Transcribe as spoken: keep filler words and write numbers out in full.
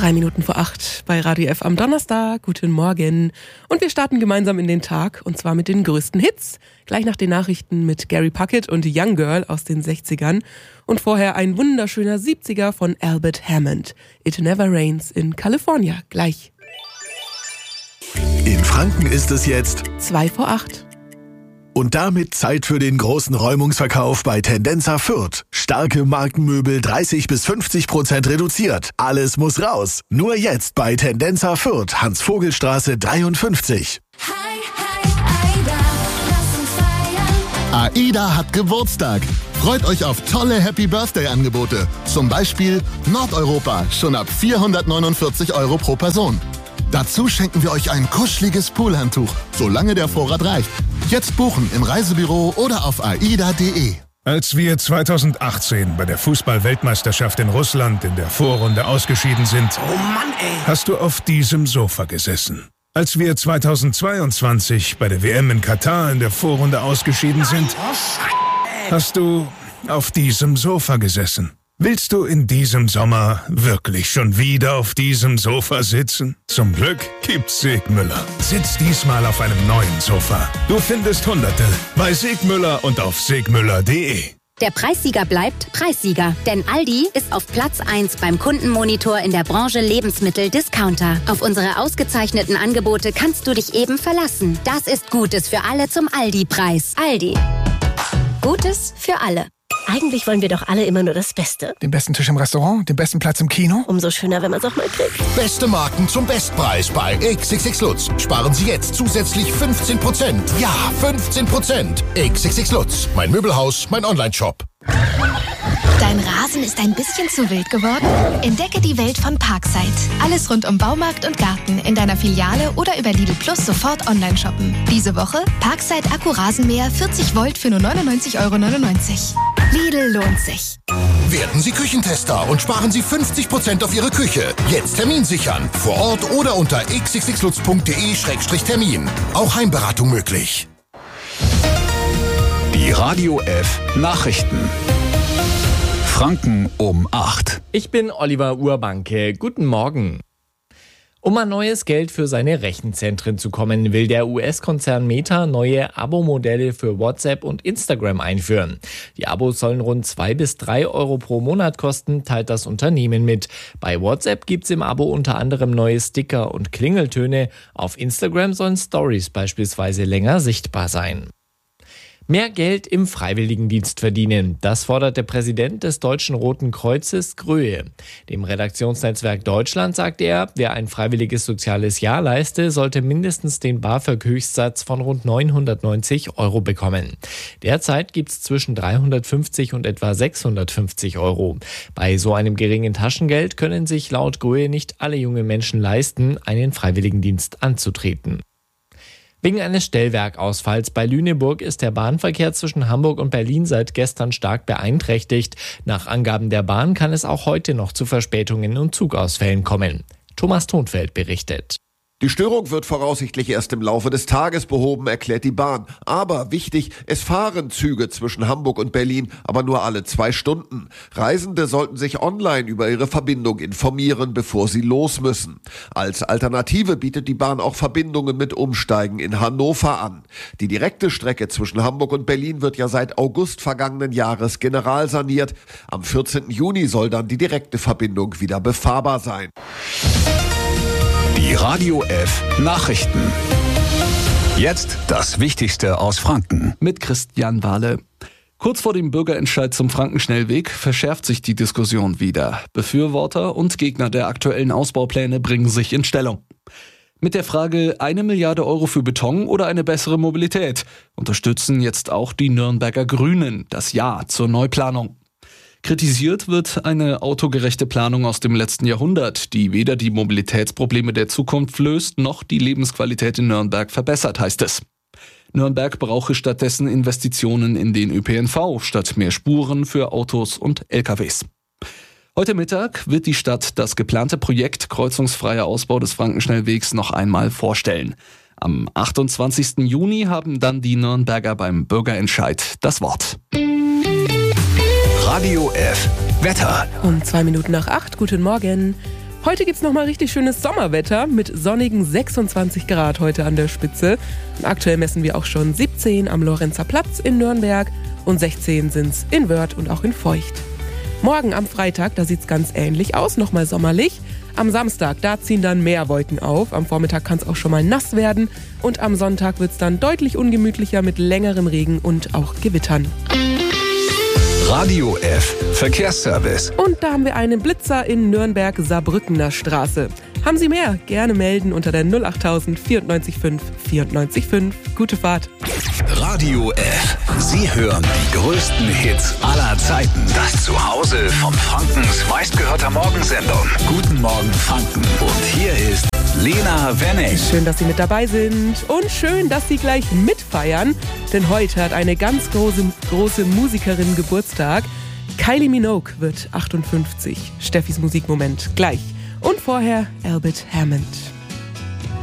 Drei Minuten vor acht bei Radio F am Donnerstag. Guten Morgen. Und wir starten gemeinsam in den Tag und zwar mit den größten Hits. Gleich nach den Nachrichten mit Gary Puckett und Young Girl aus den sechzigern. Und vorher ein wunderschöner siebziger von Albert Hammond. It Never Rains in California. Gleich. In Franken ist es jetzt Zwei vor acht. Und damit Zeit für den großen Räumungsverkauf bei Tendenza Fürth. Starke Markenmöbel dreißig bis fünfzig Prozent reduziert. Alles muss raus. Nur jetzt bei Tendenza Fürth, Hans-Vogel-Straße dreiundfünfzig. Hi, hi, Aida, lass uns feiern. AIDA hat Geburtstag. Freut euch auf tolle Happy-Birthday-Angebote. Zum Beispiel Nordeuropa, schon ab vierhundertneunundvierzig Euro pro Person. Dazu schenken wir euch ein kuscheliges Poolhandtuch, solange der Vorrat reicht. Jetzt buchen im Reisebüro oder auf aida punkt de. Als wir zweitausendachtzehn bei der Fußball-Weltmeisterschaft in Russland in der Vorrunde ausgeschieden sind, oh Mann, ey. hast du auf diesem Sofa gesessen. Als wir zweitausendzweiundzwanzig bei der W M in Katar in der Vorrunde ausgeschieden sind, hast du auf diesem Sofa gesessen. Willst du in diesem Sommer wirklich schon wieder auf diesem Sofa sitzen? Zum Glück gibt's Segmüller. Sitz diesmal auf einem neuen Sofa. Du findest Hunderte bei Segmüller und auf segmüller punkt de. Der Preissieger bleibt Preissieger, denn Aldi ist auf Platz eins beim Kundenmonitor in der Branche Lebensmittel-Discounter. Auf unsere ausgezeichneten Angebote kannst du dich eben verlassen. Das ist Gutes für alle zum Aldi-Preis. Aldi. Gutes für alle. Eigentlich wollen wir doch alle immer nur das Beste. Den besten Tisch im Restaurant, den besten Platz im Kino. Umso schöner, wenn man es auch mal kriegt. Beste Marken zum Bestpreis bei X X X Lutz. Sparen Sie jetzt zusätzlich fünfzehn Prozent. Ja, fünfzehn Prozent. X X X Lutz. Mein Möbelhaus, mein Online-Shop. Dein Rasen ist ein bisschen zu wild geworden? Entdecke die Welt von Parkside. Alles rund um Baumarkt und Garten in deiner Filiale oder über Lidl Plus sofort online shoppen. Diese Woche Parkside Akku-Rasenmäher vierzig Volt für nur neunundneunzig Euro neunundneunzig. Lidl lohnt sich. Werden Sie Küchentester und sparen Sie fünfzig Prozent auf Ihre Küche. Jetzt Termin sichern. Vor Ort oder unter x x x lutz punkt de Schrägstrich Termin. Auch Heimberatung möglich. Die Radio F Nachrichten. Franken um acht. Ich bin Oliver Urbanke. Guten Morgen. Um an neues Geld für seine Rechenzentren zu kommen, will der U S-Konzern Meta neue Abo-Modelle für WhatsApp und Instagram einführen. Die Abos sollen rund zwei bis drei Euro pro Monat kosten, teilt das Unternehmen mit. Bei WhatsApp gibt's im Abo unter anderem neue Sticker und Klingeltöne. Auf Instagram sollen Stories beispielsweise länger sichtbar sein. Mehr Geld im Freiwilligendienst verdienen. Das fordert der Präsident des Deutschen Roten Kreuzes, Gröhe. Dem Redaktionsnetzwerk Deutschland sagt er, wer ein freiwilliges soziales Jahr leiste, sollte mindestens den BAföG-Höchstsatz von rund neunhundertneunzig Euro bekommen. Derzeit gibt's zwischen dreihundertfünfzig und etwa sechshundertfünfzig Euro. Bei so einem geringen Taschengeld können sich laut Gröhe nicht alle junge Menschen leisten, einen Freiwilligendienst anzutreten. Wegen eines Stellwerkausfalls bei Lüneburg ist der Bahnverkehr zwischen Hamburg und Berlin seit gestern stark beeinträchtigt. Nach Angaben der Bahn kann es auch heute noch zu Verspätungen und Zugausfällen kommen. Thomas Thonfeld berichtet. Die Störung wird voraussichtlich erst im Laufe des Tages behoben, erklärt die Bahn. Aber wichtig, es fahren Züge zwischen Hamburg und Berlin, aber nur alle zwei Stunden. Reisende sollten sich online über ihre Verbindung informieren, bevor sie los müssen. Als Alternative bietet die Bahn auch Verbindungen mit Umsteigen in Hannover an. Die direkte Strecke zwischen Hamburg und Berlin wird ja seit August vergangenen Jahres generalsaniert. Am vierzehnten Juni soll dann die direkte Verbindung wieder befahrbar sein. Die Radio F Nachrichten. Jetzt das Wichtigste aus Franken. Mit Christian Wahle. Kurz vor dem Bürgerentscheid zum Frankenschnellweg verschärft sich die Diskussion wieder. Befürworter und Gegner der aktuellen Ausbaupläne bringen sich in Stellung. Mit der Frage, eine Milliarde Euro für Beton oder eine bessere Mobilität, unterstützen jetzt auch die Nürnberger Grünen das Ja zur Neuplanung. Kritisiert wird eine autogerechte Planung aus dem letzten Jahrhundert, die weder die Mobilitätsprobleme der Zukunft löst, noch die Lebensqualität in Nürnberg verbessert, heißt es. Nürnberg brauche stattdessen Investitionen in den Ö P N V statt mehr Spuren für Autos und L K Ws. Heute Mittag wird die Stadt das geplante Projekt kreuzungsfreier Ausbau des Frankenschnellwegs noch einmal vorstellen. Am achtundzwanzigsten Juni haben dann die Nürnberger beim Bürgerentscheid das Wort. Radio F Wetter. Um zwei Minuten nach acht, guten Morgen. Heute gibt's nochmal richtig schönes Sommerwetter mit sonnigen sechsundzwanzig Grad heute an der Spitze. Und aktuell messen wir auch schon siebzehn am Lorenzer Platz in Nürnberg und sechzehn sind's in Wörth und auch in Feucht. Morgen am Freitag, da sieht's ganz ähnlich aus, nochmal sommerlich. Am Samstag, da ziehen dann mehr Wolken auf. Am Vormittag kann es auch schon mal nass werden. Und am Sonntag wird's dann deutlich ungemütlicher mit längerem Regen und auch Gewittern. Radio F Verkehrsservice. Und da haben wir einen Blitzer in Nürnberg-Saarbrückener Straße. Haben Sie mehr? Gerne melden unter der null achttausend vierundneunzig fünf vierundneunzig fünf. Gute Fahrt. Radio F. Sie hören die größten Hits aller Zeiten. Das Zuhause von Frankens meistgehörter Morgensendung. Guten Morgen Franken. Und hier ist Lena Wenning. Schön, dass Sie mit dabei sind und schön, dass Sie gleich mitfeiern, denn heute hat eine ganz große, große Musikerin Geburtstag. Kylie Minogue wird achtundfünfzig. Steffis Musikmoment gleich. Und vorher Albert Hammond.